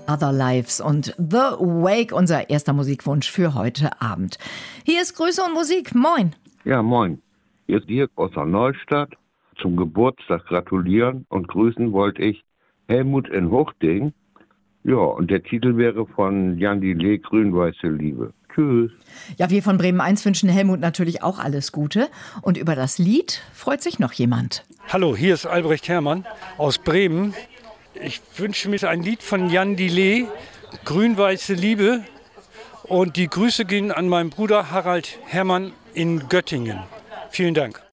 Other Lives und The Wake, unser erster Musikwunsch für heute Abend. Hier ist Grüße und Musik. Moin. Ja, moin. Hier ist Dirk aus der Neustadt. Zum Geburtstag gratulieren und grüßen wollte ich Helmut in Huchting. Ja, und der Titel wäre von Jan Delay, Grün-Weiße Liebe. Tschüss. Ja, wir von Bremen 1 wünschen Helmut natürlich auch alles Gute. Und über das Lied freut sich noch jemand. Hallo, hier ist Albrecht Herrmann aus Bremen. Ich wünsche mir ein Lied von Jan Delay, Grün-Weiße Liebe. Und die Grüße gehen an meinen Bruder Harald Herrmann in Göttingen. Vielen Dank.